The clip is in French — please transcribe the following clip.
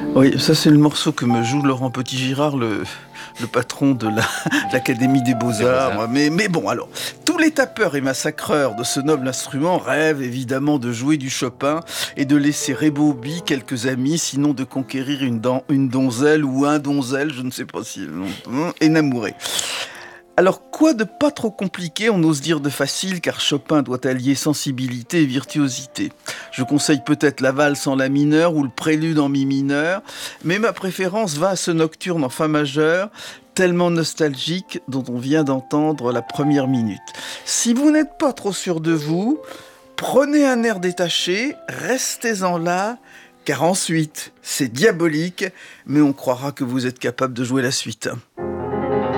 Oui, ça c'est le morceau que me joue Laurent Petit-Girard, le patron de l'Académie des Des Beaux-Arts. Beaux-Arts. Mais bon, alors, tous les tapeurs et massacreurs de ce noble instrument rêvent évidemment de jouer du Chopin et de laisser Rébobie quelques amis, sinon de conquérir une donzelle ou un donzelle, je ne sais pas si énamouré. Alors, quoi de pas trop compliqué, on ose dire de facile, car Chopin doit allier sensibilité et virtuosité. Je conseille peut-être la valse en la mineur ou le prélude en mi mineur, mais ma préférence va à ce nocturne en fa majeur, tellement nostalgique, dont on vient d'entendre la première minute. Si vous n'êtes pas trop sûr de vous, prenez un air détaché, restez-en là, car ensuite, c'est diabolique, mais on croira que vous êtes capable de jouer la suite.